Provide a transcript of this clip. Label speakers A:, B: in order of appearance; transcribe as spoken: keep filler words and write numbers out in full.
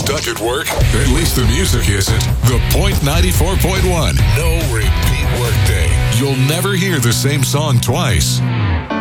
A: stuck at work? At least the music isn't. The Point ninety-four point one. No repeat workday. You'll never hear the same song twice.